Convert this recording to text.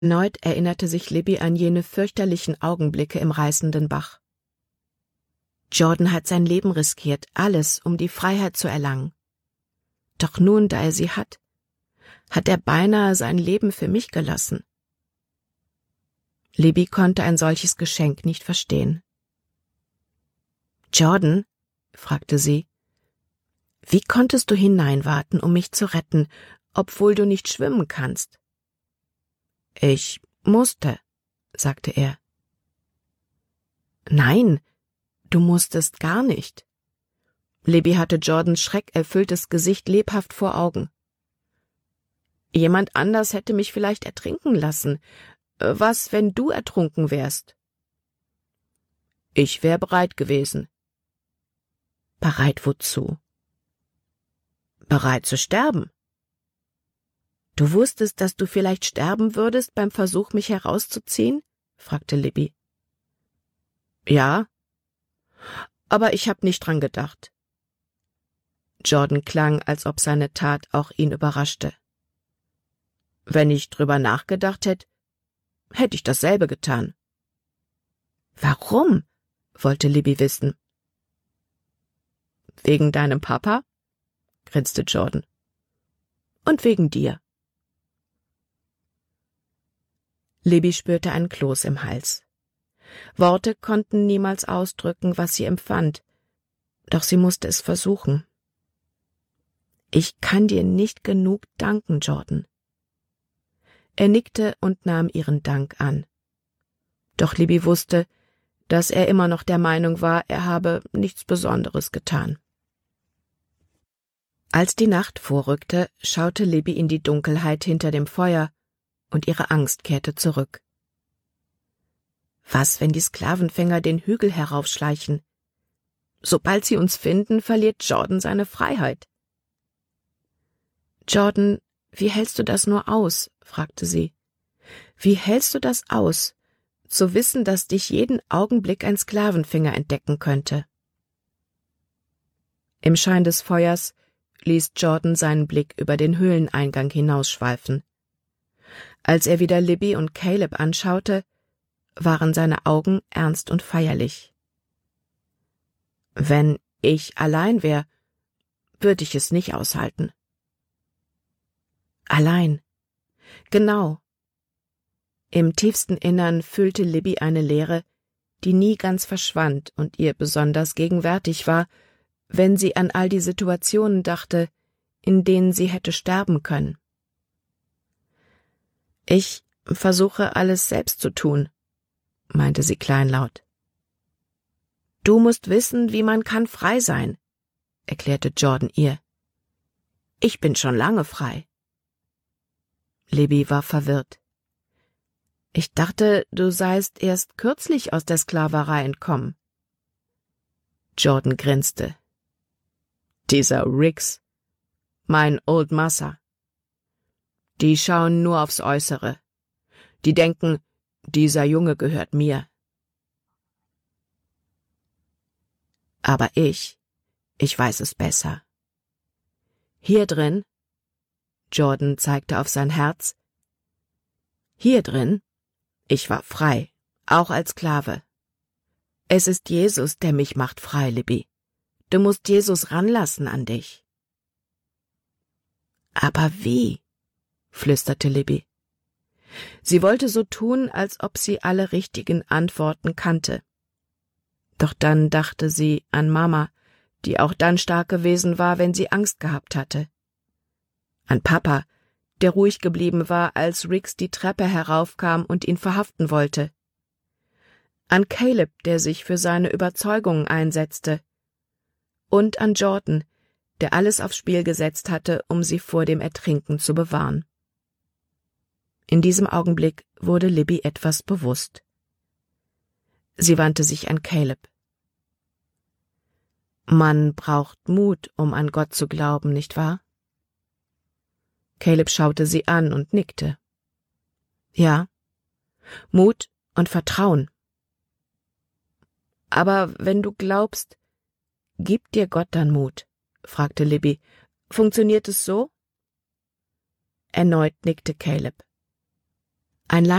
Erneut erinnerte sich Libby an jene fürchterlichen Augenblicke im reißenden Bach. Jordan hat sein Leben riskiert, alles, um die Freiheit zu erlangen. Doch nun, da er sie hat er beinahe sein Leben für mich gelassen. Libby konnte ein solches Geschenk nicht verstehen. »Jordan«, fragte sie, »wie konntest du hineinwarten, um mich zu retten, obwohl du nicht schwimmen kannst?« »Ich musste«, sagte er. »Nein, du musstest gar nicht.« Libby hatte Jordans schreckerfülltes Gesicht lebhaft vor Augen. »Jemand anders hätte mich vielleicht ertrinken lassen. Was, wenn du ertrunken wärst?« »Ich wäre bereit gewesen.« »Bereit wozu?« »Bereit zu sterben.« »Du wusstest, dass du vielleicht sterben würdest beim Versuch, mich herauszuziehen?« fragte Libby. »Ja, aber ich habe nicht dran gedacht.« Jordan klang, als ob seine Tat auch ihn überraschte. »Wenn ich drüber nachgedacht hätte ich dasselbe getan.« »Warum?« wollte Libby wissen. »Wegen deinem Papa?« grinste Jordan. »Und wegen dir.« Libby spürte einen Kloß im Hals. Worte konnten niemals ausdrücken, was sie empfand, doch sie musste es versuchen. »Ich kann dir nicht genug danken, Jordan.« Er nickte und nahm ihren Dank an. Doch Libby wusste, dass er immer noch der Meinung war, er habe nichts Besonderes getan. Als die Nacht vorrückte, schaute Libby in die Dunkelheit hinter dem Feuer, und ihre Angst kehrte zurück. Was, wenn die Sklavenfänger den Hügel heraufschleichen? Sobald sie uns finden, verliert Jordan seine Freiheit. »Jordan, wie hältst du das nur aus?« fragte sie. »Wie hältst du das aus, zu wissen, dass dich jeden Augenblick ein Sklavenfänger entdecken könnte?« Im Schein des Feuers ließ Jordan seinen Blick über den Höhleneingang hinausschweifen. Als er wieder Libby und Caleb anschaute, waren seine Augen ernst und feierlich. »Wenn ich allein wäre, würde ich es nicht aushalten.« Allein. Genau. Im tiefsten Innern fühlte Libby eine Leere, die nie ganz verschwand und ihr besonders gegenwärtig war, wenn sie an all die Situationen dachte, in denen sie hätte sterben können. »Ich versuche, alles selbst zu tun«, meinte sie kleinlaut. »Du musst wissen, wie man kann frei sein«, erklärte Jordan ihr. »Ich bin schon lange frei.« Libby war verwirrt. »Ich dachte, du seist erst kürzlich aus der Sklaverei entkommen.« Jordan grinste. »Dieser Riggs, mein Old Massa. Die schauen nur aufs Äußere. Die denken, dieser Junge gehört mir. Aber ich weiß es besser. Hier drin«, Jordan zeigte auf sein Herz, »hier drin, ich war frei, auch als Sklave. Es ist Jesus, der mich macht frei, Libby. Du musst Jesus ranlassen an dich.« »Aber wie?«, flüsterte Libby. Sie wollte so tun, als ob sie alle richtigen Antworten kannte. Doch dann dachte sie an Mama, die auch dann stark gewesen war, wenn sie Angst gehabt hatte. An Papa, der ruhig geblieben war, als Riggs die Treppe heraufkam und ihn verhaften wollte. An Caleb, der sich für seine Überzeugungen einsetzte. Und an Jordan, der alles aufs Spiel gesetzt hatte, um sie vor dem Ertrinken zu bewahren. In diesem Augenblick wurde Libby etwas bewusst. Sie wandte sich an Caleb. »Man braucht Mut, um an Gott zu glauben, nicht wahr?« Caleb schaute sie an und nickte. »Ja, Mut und Vertrauen.« »Aber wenn du glaubst, gibt dir Gott dann Mut?« fragte Libby. »Funktioniert es so?« Erneut nickte Caleb. Ein